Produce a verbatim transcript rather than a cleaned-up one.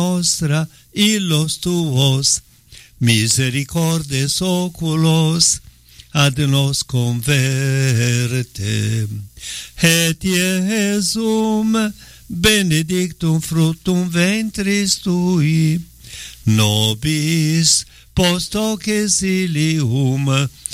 nostra illos tuos, misericordes oculos, ad nos converte. Et Iesum benedictum fructum ventris tui, nobis post hoc exilium